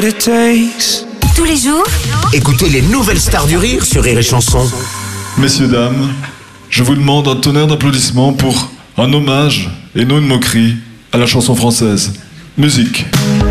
Tous les jours, Écoutez les nouvelles stars du rire sur Rire et Chanson. Messieurs, dames, je vous demande un tonnerre d'applaudissements pour un hommage et non une moquerie à la chanson française. Musique.